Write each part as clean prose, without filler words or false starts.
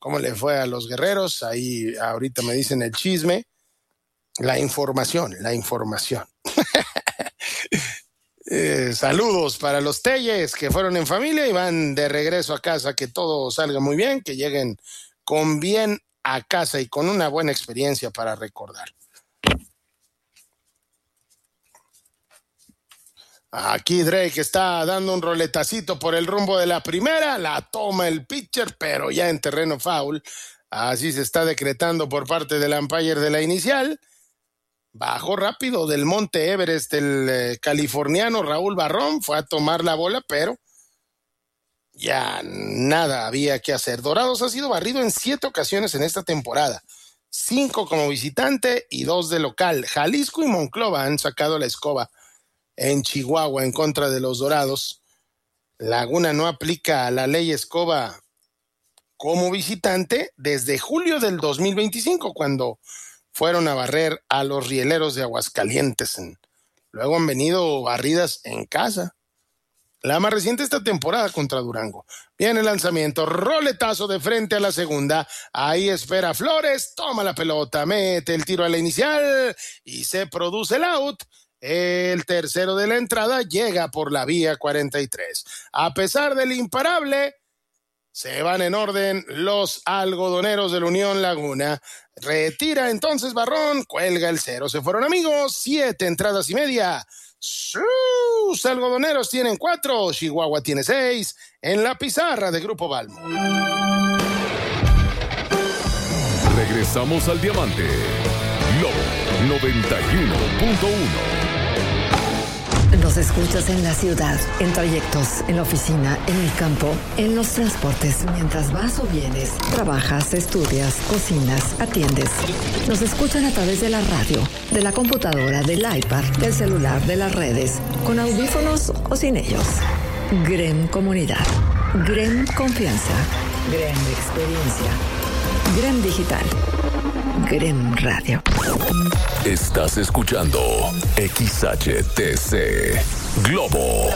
cómo le fue a los guerreros. Ahí ahorita me dicen el chisme. La información. Saludos para los Telles que fueron en familia y van de regreso a casa. Que todo salga muy bien, que lleguen con bien a casa y con una buena experiencia para recordar. Aquí Drake está dando un roletacito por el rumbo de la primera, la toma el pitcher, pero ya en terreno foul. Así se está decretando por parte del umpire de la inicial. Bajó rápido del Monte Everest el californiano Raúl Barrón, fue a tomar la bola, pero ya nada había que hacer. Dorados ha sido barrido en 7 ocasiones en esta temporada, 5 como visitante y 2 de local. Jalisco y Monclova han sacado la escoba en Chihuahua en contra de los Dorados. Laguna no aplica la ley escoba como visitante desde julio del 2025, cuando fueron a barrer a los Rieleros de Aguascalientes. Luego han venido barridas en casa. La más reciente esta temporada contra Durango. Viene el lanzamiento, roletazo de frente a la segunda. Ahí espera Flores, toma la pelota, mete el tiro a la inicial y se produce el out. El tercero de la entrada llega por la vía 43. A pesar del imparable, se van en orden los algodoneros de la Unión Laguna. Retira entonces Barrón, cuelga el 0. Se fueron amigos, 7 entradas y media. Sus algodoneros tienen 4, Chihuahua tiene 6 en la pizarra de Grupo Balmo. Regresamos al Diamante. Lobo 91.1. Nos escuchas en la ciudad, en trayectos, en la oficina, en el campo, en los transportes, mientras vas o vienes, trabajas, estudias, cocinas, atiendes. Nos escuchan a través de la radio, de la computadora, del iPad, del celular, de las redes, con audífonos o sin ellos. GREM Comunidad, GREM Confianza, GREM Experiencia, GREM Digital, GREM Radio. Estás escuchando XHTC Globo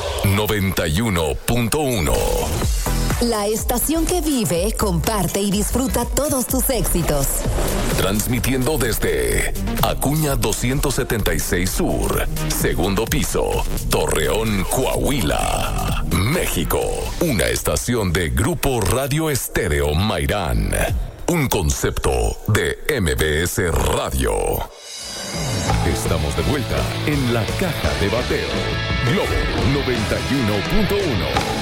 91.1. La estación que vive, comparte y disfruta todos tus éxitos. Transmitiendo desde Acuña 276 Sur, segundo piso, Torreón, Coahuila, México. Una estación de Grupo Radio Estéreo Mairán. Un concepto de MBS Radio. Estamos de vuelta en la caja de bateo. Globo 91.1.